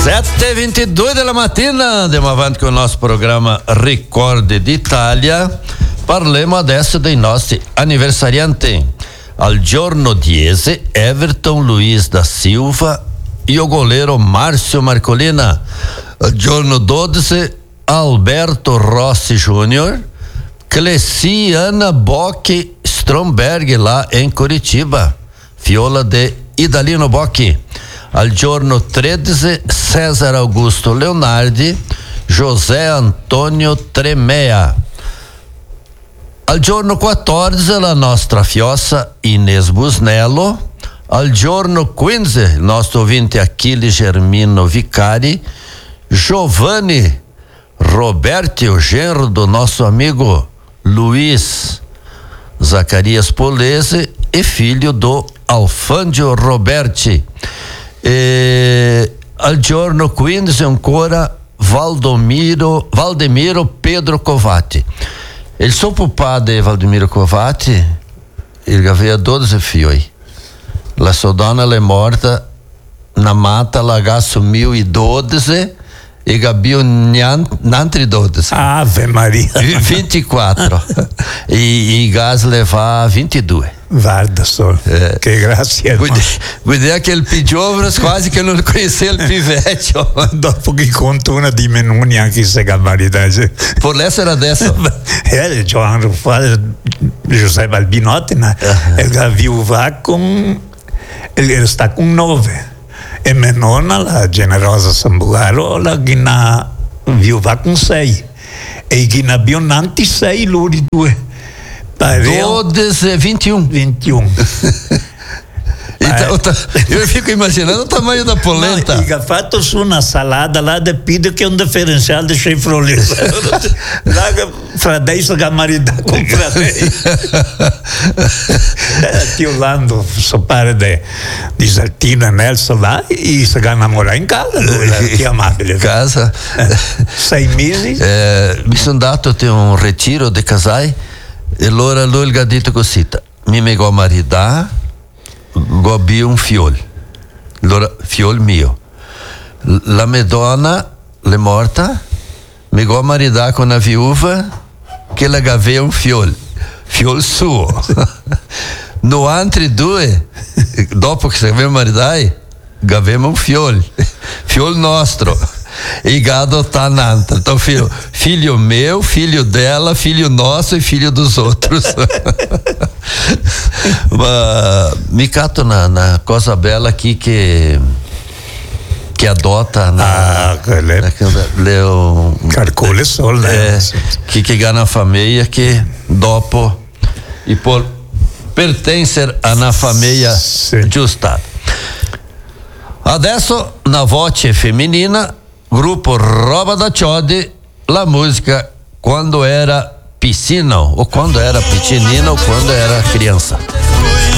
7:22 della mattina, andiamo avanti con il nostro programma Ricordi d'Italia. Parliamo adesso dei nostri anniversarianti. Al giorno 10 Everton Luiz da Silva e o goleiro Márcio Marcolina. Al giorno 12 Alberto Rossi Júnior, Cleciana Bocchi Stromberg lá em Curitiba, fiola de Idalino Bocchi. Al giorno 13 César Augusto Leonardi, José Antônio Tremea. Al giorno 14 la nostra fiossa Inês Busnello. Al giorno 15 il nostro ouvinte Achilles Germino Vicari, Giovanni Roberti, o genro do nosso amigo Luiz Zacarias Polese e filho do Alfândio Roberti. Al giorno 15 ancora Valdemiro Pedro Covati. Il suo padre Valdemiro Covati, ele aveva 12 figli. La sua donna è morta na mata lá assumiu 12 e Gabi n'altri 12. Ave Maria. 24. e gas leva 22. Guarda só, che grazia. Guarda che il più giovane quasi che non conhecia il più vecchio. Dopo che conto una di menuni anche se gabaridade. Por essa era dessa. João Rufai, José Balbinotti, né? Ele viuva com, ele está com 9. E minha nonna, la generosa Sambugaro, la gina viuva com 6. E gina bionanti 6 luri 2. 12, 21. Então, eu fico imaginando o tamanho da polenta. E fatto su una salada lá de pide che è un differenziale di Chevrolet. Lá fra 10 gamaridà con fra 10. Tio Lando, so pare di Saltina Nelson lá e si va namorar in casa, che amabile. Casa. 6 mesi. Mi sono dato a un ritiro di casai e allora lui gli ha detto così, mi megò maridà, gobi un fiol, allora fiol mio. La Madonna è morta, megò maridà con una viuva che la aveva un fiol suo. No altri 2, dopo che si aveva maridai, avevamo un fiol nostro. E gado tá nanta. Então, filho meu, filho dela, filho nosso e filho dos outros. Mi cato na cosa bella aqui que adota Carcole sol, né? Que ganha a família que dopo e por pertencer a una famiglia giusta. Adesso na voce femminina, gruppo Roba da Ciodi, la musica Quando Era Piscina, ou quando era pequenina ou quando era criança.